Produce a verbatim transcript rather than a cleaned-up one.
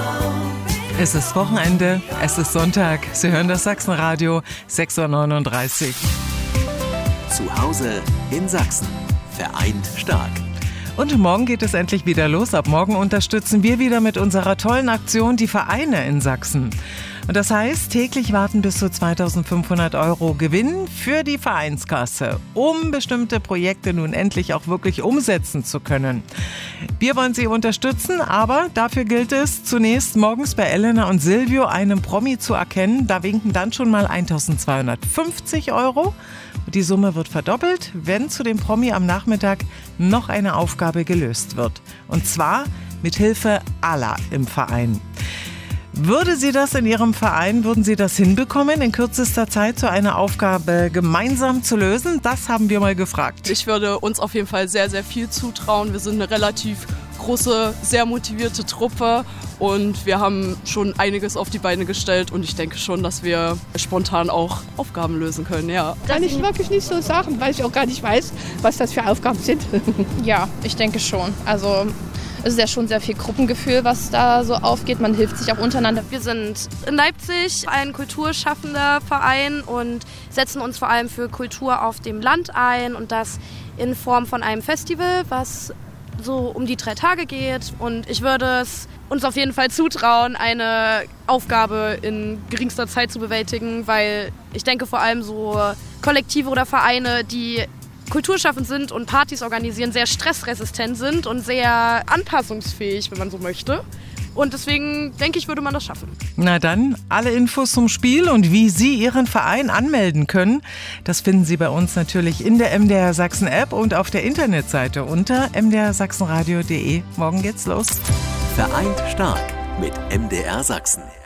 Es ist Wochenende, es ist Sonntag. Sie hören das Sachsenradio, sechs Uhr neununddreißig. Zu Hause in Sachsen. Vereint stark. Und morgen geht es endlich wieder los. Ab morgen unterstützen wir wieder mit unserer tollen Aktion die Vereine in Sachsen. Und das heißt, täglich warten bis zu zweitausendfünfhundert Euro Gewinn für die Vereinskasse, um bestimmte Projekte nun endlich auch wirklich umsetzen zu können. Wir wollen Sie unterstützen, aber dafür gilt es zunächst morgens bei Elena und Silvio einen Promi zu erkennen. Da winken dann schon mal eintausendzweihundertfünfzig Euro. Die Summe wird verdoppelt, wenn zu dem Promi am Nachmittag noch eine Aufgabe gelöst wird. Und zwar mit Hilfe aller im Verein. Würde Sie das in Ihrem Verein, würden Sie das hinbekommen, in kürzester Zeit so eine Aufgabe gemeinsam zu lösen? Das haben wir mal gefragt. Ich würde uns auf jeden Fall sehr, sehr viel zutrauen. Wir sind eine relativ große, sehr motivierte Truppe und wir haben schon einiges auf die Beine gestellt und ich denke schon, dass wir spontan auch Aufgaben lösen können, ja. Kann ich wirklich nicht so sagen, weil ich auch gar nicht weiß, was das für Aufgaben sind. Ja, ich denke schon. Also es ist ja schon sehr viel Gruppengefühl, was da so aufgeht. Man hilft sich auch untereinander. Wir sind in Leipzig ein kulturschaffender Verein und setzen uns vor allem für Kultur auf dem Land ein und das in Form von einem Festival, was so um die drei Tage geht. Und ich würde es uns auf jeden Fall zutrauen, eine Aufgabe in geringster Zeit zu bewältigen, weil ich denke vor allem so Kollektive oder Vereine, die kulturschaffend sind und Partys organisieren, sehr stressresistent sind und sehr anpassungsfähig, wenn man so möchte. Und deswegen denke ich, würde man das schaffen. Na dann, alle Infos zum Spiel und wie Sie Ihren Verein anmelden können, das finden Sie bei uns natürlich in der M D R Sachsen App und auf der Internetseite unter m d r sachsenradio punkt d e. Morgen geht's los. Vereint stark mit M D R Sachsen.